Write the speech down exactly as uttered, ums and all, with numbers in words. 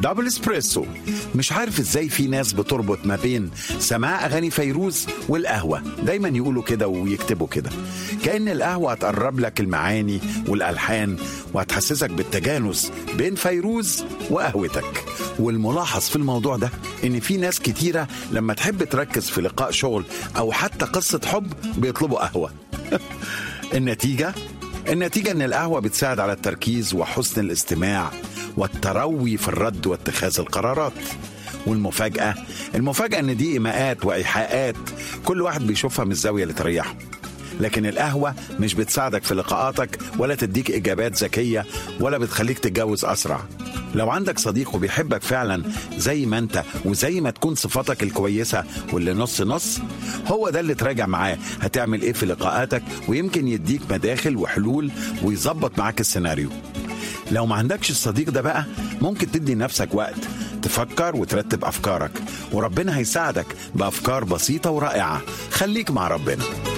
دبل اسبريسو. مش عارف ازاي في ناس بتربط ما بين سماع اغاني فيروز والقهوة، دايما يقولوا كده ويكتبوا كده، كأن القهوة هتقرب لك المعاني والألحان وهتحسسك بالتجانس بين فيروز وقهوتك. والملاحظ في الموضوع ده ان في ناس كتيرة لما تحب تركز في لقاء شغل او حتى قصة حب بيطلبوا قهوة. النتيجة النتيجة ان القهوة بتساعد على التركيز وحسن الاستماع والتروي في الرد واتخاذ القرارات. والمفاجأة المفاجأة ان دي إيماءات وإيحاءات كل واحد بيشوفها من الزاوية اللي تريحه. لكن القهوة مش بتساعدك في لقاءاتك ولا تديك إجابات ذكية ولا بتخليك تتجوز أسرع. لو عندك صديق وبيحبك فعلا زي ما انت وزي ما تكون صفاتك الكويسة واللي نص نص، هو ده اللي تراجع معاه هتعمل ايه في لقاءاتك، ويمكن يديك مداخل وحلول ويظبط معاك السيناريو. لو ما عندكش الصديق ده بقى، ممكن تدي نفسك وقت تفكر وترتب أفكارك، وربنا هيساعدك بأفكار بسيطة ورائعة. خليك مع ربنا.